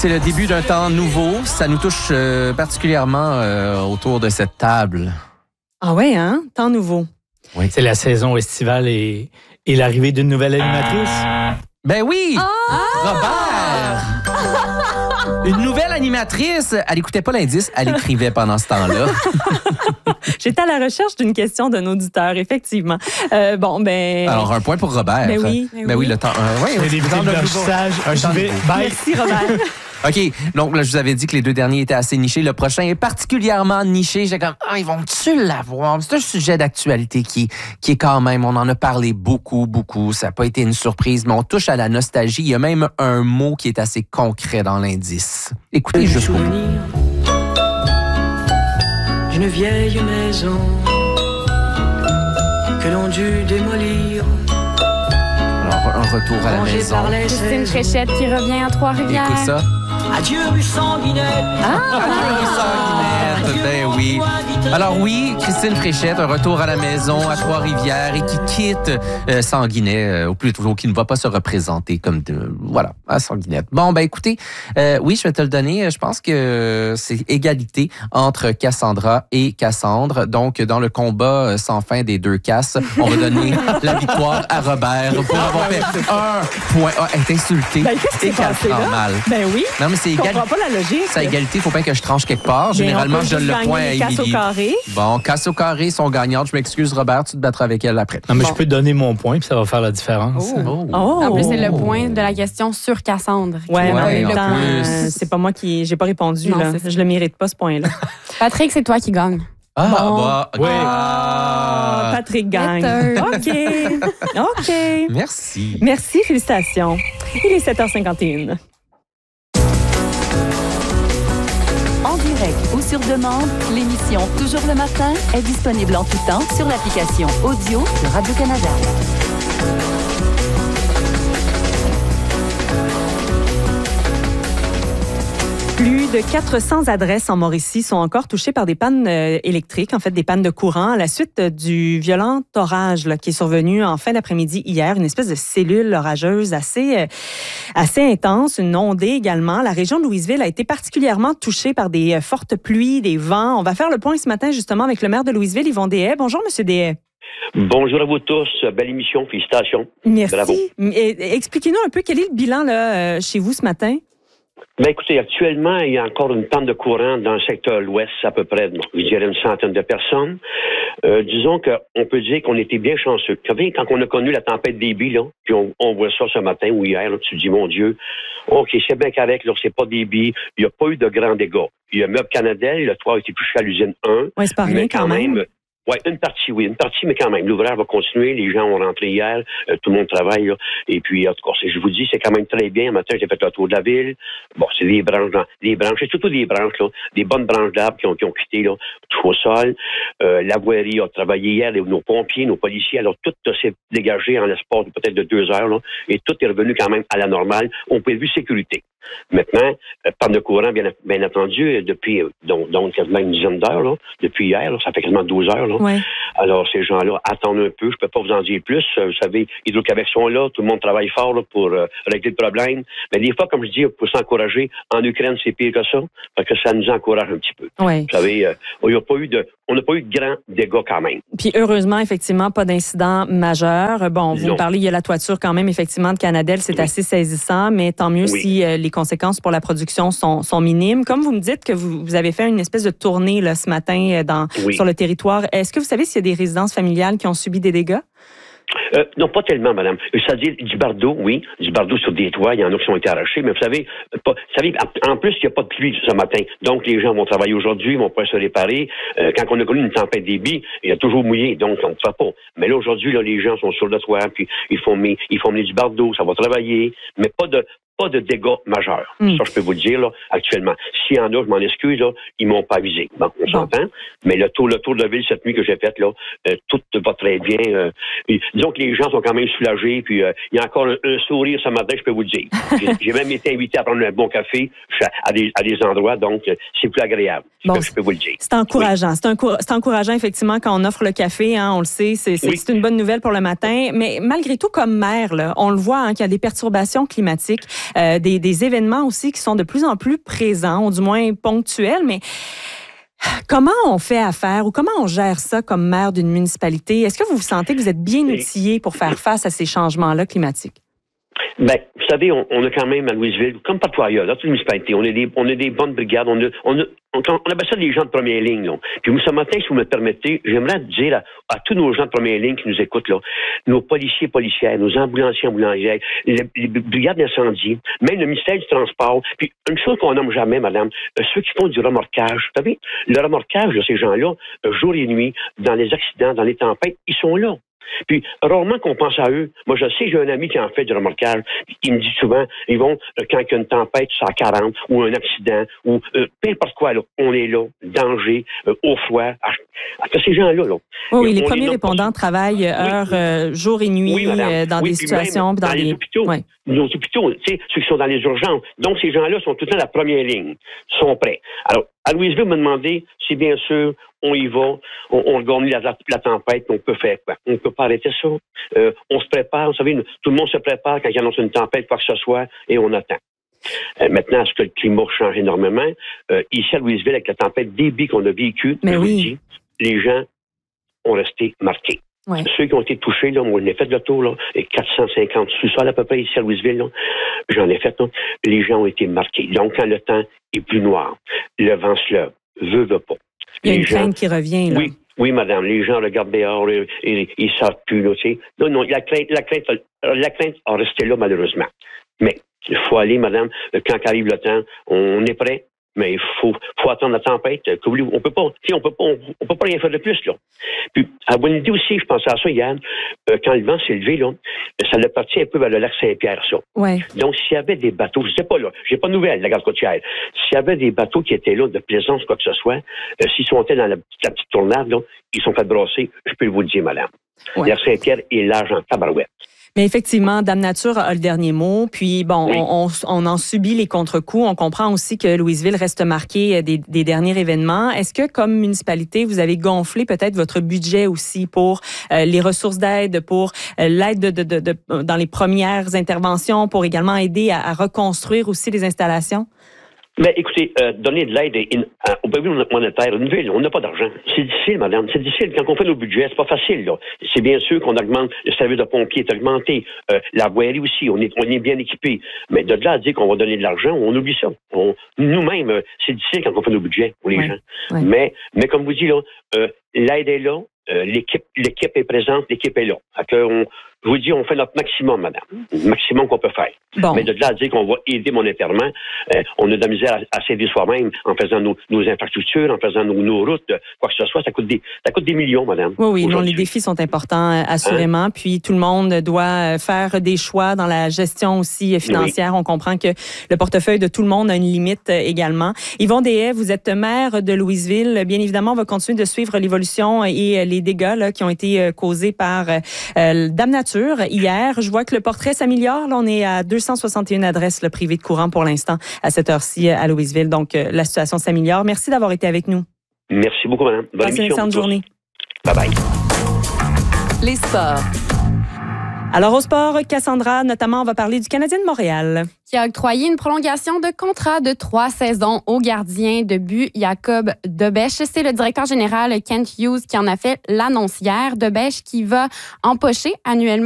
c'est le début d'un temps nouveau. Ça nous touche particulièrement autour de cette table. Ah ouais, hein? Temps nouveau. Oui. C'est la saison estivale et l'arrivée d'une nouvelle animatrice. Ben oui! Robert! Une nouvelle animatrice. Elle n'écoutait pas l'indice, elle écrivait pendant ce temps-là. J'étais à la recherche d'une question d'un auditeur, effectivement. Alors, un point pour Robert. Ben oui. Le temps. C'est des petits blanchissages. Merci, Robert. OK, donc là, je vous avais dit que les deux derniers étaient assez nichés. Le prochain est particulièrement niché. J'ai comme, ils vont-tu l'avoir? C'est un sujet d'actualité qui est quand même, on en a parlé beaucoup. Ça n'a pas été une surprise, mais on touche à la nostalgie. Il y a même un mot qui est assez concret dans l'indice. Écoutez jusqu'au bout. D'une vieille maison que l'on dut démolir. Alors, un retour à la maison. Christine Fréchette qui revient à Trois-Rivières. Écoute ça. Adieu, rue Sanguinette. Adieu, rue Sanguinette. Ben oui. Alors oui, Christine Fréchette, un retour à la maison à Trois-Rivières et qui quitte Sanguinet, ou plutôt qui ne va pas se représenter comme à Sanguinette. Bon, ben écoutez, oui, je vais te le donner. Je pense que c'est égalité entre Cassandra et Cassandre. Donc, dans le combat sans fin des deux Casses, on va donner la victoire à Robert pour avoir fait un point. Elle est insultée. Ben, qu'est-ce qui s'est passé là? Mal. Ben oui. Non, mais c'est égalité. Je comprends pas la logique. C'est égalité, il faut pas que je tranche quelque part. Généralement, je donne le point à Émilie. Bon, casse au carré, sont gagnantes. Je m'excuse, Robert, tu te battras avec elle après. Non, mais je peux donner mon point, puis ça va faire la différence. En plus, c'est le point de la question sur Cassandre. Ouais, en en plus. c'est pas moi qui... J'ai pas répondu, non, là. Je le mérite pas, ce point-là. Patrick, c'est toi qui gagne. Patrick gagne. OK. Merci. Merci, félicitations. Il est 7h51. En direct ou sur demande, l'émission Toujours le matin est disponible en tout temps sur l'application audio de Radio-Canada. Plus de 400 adresses en Mauricie sont encore touchées par des pannes électriques, en fait des pannes de courant, à la suite du violent orage qui est survenu en fin d'après-midi hier, une espèce de cellule orageuse assez intense, une ondée également. La région de Louisville a été particulièrement touchée par des fortes pluies, des vents. On va faire le point ce matin justement avec le maire de Louisville, Yvon Deshaies. Bonjour, Monsieur Deshaies. Bonjour à vous tous. Belle émission. Félicitations. Merci. Bravo. Expliquez-nous un peu quel est le bilan là, chez vous ce matin. Ben écoutez, actuellement, il y a encore une panne de courant dans le secteur l'Ouest, à peu près, je dirais une centaine de personnes. Disons qu'on peut dire qu'on était bien chanceux. Vous savez, quand on a connu la tempête Débit, là, puis on voit ça ce matin ou hier, là, tu te dis, mon Dieu, OK, c'est bien correct, là, c'est pas Débit, il n'y a pas eu de grands dégâts. Il y a Meubles Canadel, le toit a été touché à l'usine 1. Oui, c'est pas rien quand même. Oui, une partie, mais quand même. L'ouvrage va continuer. Les gens ont rentré hier. Tout le monde travaille, là. Et puis, en tout cas, je vous dis, c'est quand même très bien. Un matin, j'ai fait le tour de la ville. Bon, c'est des branches, c'est surtout des branches, là. Des bonnes branches d'arbres qui ont quitté, là, tout au sol. La voirie a travaillé hier. Nos pompiers, nos policiers, alors tout s'est dégagé en l'espace de peut-être de 2 heures, là. Et tout est revenu quand même à la normale. On peut vu sécurité. Maintenant, panne de courant, bien entendu, depuis, donc quasiment une dizaine d'heures, là. Depuis hier, là, ça fait quasiment 12 heures, là. Ouais. Alors, ces gens-là attendent un peu. Je peux pas vous en dire plus. Vous savez, Hydro-Québec sont là. Tout le monde travaille fort là, pour régler le problème. Mais des fois, comme je dis, il faut s'encourager. En Ukraine, c'est pire que ça. Parce que ça nous encourage un petit peu. Ouais. Vous savez, on n'a pas eu de grands dégâts quand même. Puis heureusement, effectivement, pas d'incident majeur. Bon, vous me parlez, il y a la toiture quand même, effectivement, de Canadel. C'est assez saisissant, mais tant mieux si les conséquences pour la production sont minimes. Comme vous me dites que vous avez fait une espèce de tournée là, ce matin sur le territoire, est-ce que vous savez s'il y a des résidences familiales qui ont subi des dégâts? Non, pas tellement, madame. C'est-à-dire du bardeau, oui. Du bardeau sur des toits. Il y en a qui ont été arrachés. Mais vous savez, en plus, il n'y a pas de pluie ce matin. Donc, les gens vont travailler aujourd'hui, vont pas se réparer. Quand on a connu une tempête Débit, il y a toujours mouillé. Donc, on ne fait pas. Mais là, aujourd'hui, là, les gens sont sur le toit, puis ils font mener du bardeau, ça va travailler. Mais pas de dégâts majeurs. Ça, je peux vous le dire, là, actuellement. S'il y en a, je m'en excuse, là, ils m'ont pas avisé. Bon, on s'entend. Mais le tour de ville cette nuit que j'ai fait, là, tout va très bien. Disons que les gens sont quand même soulagés, puis il y a encore un sourire ce matin, je peux vous le dire. J'ai même été invité à prendre un bon café à des endroits, donc c'est plus agréable. Je peux vous le dire. C'est encourageant. Oui. C'est encourageant, effectivement, quand on offre le café, hein, on le sait, c'est une bonne nouvelle pour le matin. Mais malgré tout, comme maire, là, on le voit, hein, qu'il y a des perturbations climatiques. des événements aussi qui sont de plus en plus présents, ou du moins ponctuels, mais comment on fait affaire ou comment on gère ça comme maire d'une municipalité? Est-ce que vous sentez que vous êtes bien outillé pour faire face à ces changements-là climatiques? Ben, vous savez, on a quand même à Louisville, comme partout ailleurs, dans toute municipalité, on a des bonnes brigades, on appelle ça des gens de première ligne, là. Puis ce matin, si vous me permettez, j'aimerais dire à tous nos gens de première ligne qui nous écoutent, là, nos policiers, policières, nos ambulanciers, ambulancières, les brigades d'incendie, même le ministère du Transport, puis une chose qu'on nomme jamais, madame, ceux qui font du remorquage. Vous savez, le remorquage, là, ces gens-là, jour et nuit, dans les accidents, dans les tempêtes, ils sont là. Puis, rarement qu'on pense à eux. Moi, je sais, j'ai un ami qui en fait du remorquage. Il me dit souvent, ils vont, quand il y a une tempête, c'est à 40, ou un accident, ou peu importe quoi, là, on est là, danger, au froid. Ces gens-là, là. Oui, les premiers répondants travaillent jour et nuit, dans des situations. Dans les hôpitaux. Oui. Nos hôpitaux, tu sais, ceux qui sont dans les urgences. Donc, ces gens-là sont tout le temps à la première ligne, sont prêts. Alors, à Louisville, me demander si, bien sûr, on y va, on regarde la tempête, on peut faire quoi? On ne peut pas arrêter ça. On se prépare, vous savez, tout le monde se prépare quand il annonce une tempête, quoi que ce soit, et on attend. Maintenant, est-ce que le climat change énormément? Ici, à Louisville, avec la tempête Déby qu'on a vécue, je vous dis, les gens ont resté marqués. Ouais. Ceux qui ont été touchés, là, moi, j'en ai fait le tour, là, et 450 sous-sols à peu près ici à Louisville, là, j'en ai fait, là, les gens ont été marqués. Donc, quand le temps est plus noir, le vent se lève, veut pas. Il y a une crainte qui revient, là. Oui, madame, les gens regardent dehors et ils savent plus, là, tu sais. Non, la crainte a resté là, malheureusement. Mais il faut aller, madame, quand arrive le temps, on est prêt. Mais il faut attendre la tempête. On peut pas rien faire de plus, là. Puis, à bonne idée aussi, je pensais à ça hier, quand le vent s'est levé, là, ça le partit un peu vers le lac Saint-Pierre, ça. Ouais. Donc, s'il y avait des bateaux, je sais pas, là, j'ai pas de nouvelles, la garde côtière. S'il y avait des bateaux qui étaient là, de plaisance, quoi que ce soit, s'ils sont dans la petite tournade, là, ils sont fait brasser, je peux vous le dire, madame. Ouais. Le lac Saint-Pierre est large en tabarouette. Mais effectivement, Dame Nature a le dernier mot. Puis, bon, on en subit les contre-coups. On comprend aussi que Louisville reste marqué des derniers événements. Est-ce que, comme municipalité, vous avez gonflé peut-être votre budget aussi pour les ressources d'aide, pour l'aide dans les premières interventions, pour également aider à reconstruire aussi les installations? Mais écoutez, donner de l'aide au public monétaire, une ville, on n'a pas d'argent. C'est difficile, madame. C'est difficile. Quand on fait nos budgets, c'est pas facile, là. C'est bien sûr qu'on augmente, le service de pompiers est augmenté. La voirie aussi, on est bien équipé. Mais de là à dire qu'on va donner de l'argent, on oublie ça. Nous-mêmes, c'est difficile quand on fait nos budgets pour les gens. Oui. Mais comme vous dites, là, l'aide est là. L'équipe est présente, l'équipe est là. Je vous dis, on fait notre maximum, madame. Le maximum qu'on peut faire. Bon. Mais de là à dire qu'on va aider monétairement, on a de la misère à s'aider soi-même en faisant nos infrastructures, en faisant nos routes, quoi que ce soit. Ça coûte des millions, madame. Oui, non, les défis sont importants, assurément. Puis tout le monde doit faire des choix dans la gestion aussi financière. Oui. On comprend que le portefeuille de tout le monde a une limite également. Yvon Deshaies, vous êtes maire de Louisville. Bien évidemment, on va continuer de suivre l'évolution et les dégâts là, qui ont été causés par Dame Nature. Hier, je vois que le portrait s'améliore. Là, on est à 261 adresses privées de courant pour l'instant à cette heure-ci à Louisville. Donc, la situation s'améliore. Merci d'avoir été avec nous. Merci beaucoup, madame. Bonne émission. Passez une excellente journée. Bye-bye. Les sports. Alors, au sport, Cassandra, notamment, on va parler du Canadien de Montréal. Qui a octroyé une prolongation de contrat de 3 saisons au gardien de but Jacob Debèche. C'est le directeur général Kent Hughes qui en a fait l'annonce hier. Debèche qui va empocher annuellement